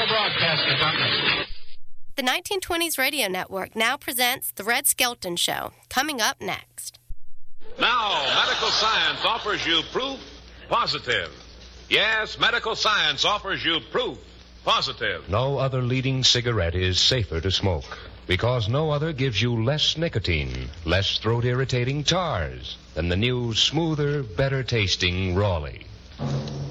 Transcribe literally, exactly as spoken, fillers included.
Federal Broadcasting Company. The nineteen twenties Radio Network now presents The Red Skelton Show, coming up next. Now, medical science offers you proof positive. Yes, medical science offers you proof positive. No other leading cigarette is safer to smoke because no other gives you less nicotine, less throat-irritating tars than the new, smoother, better-tasting Raleigh.